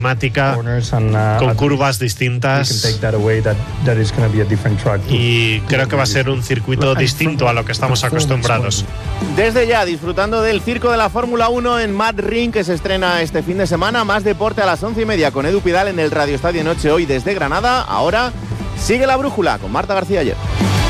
con curvas distintas, y creo que va a ser un circuito distinto a lo que estamos acostumbrados. Desde ya, disfrutando del circo de la Fórmula 1 en Mad Ring, que se estrena este fin de semana. Más deporte a las 11:30 con Edu Pidal en el Radio Estadio Noche, hoy desde Granada. Ahora sigue la brújula con Marta García Ayer.